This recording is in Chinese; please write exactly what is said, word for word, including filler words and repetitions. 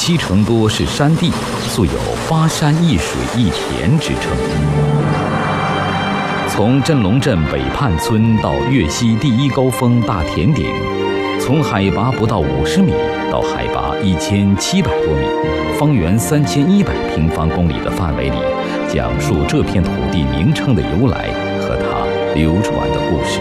期成都是山地，素有八山一水一田之称。从镇龙镇北畔村到粤西第一高峰大田顶，从海拔不到五十米到海拔一千七百多米，方圆三千一百平方公里的范围里，讲述这片土地名称的由来和它流传的故事。